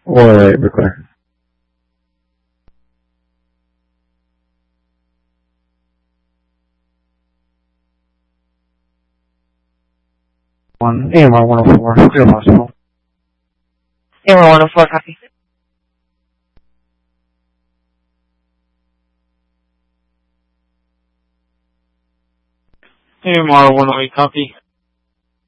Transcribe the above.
Alright, request. AMR 104, Clear Hospital. AMR 104, copy. AMR 108, copy.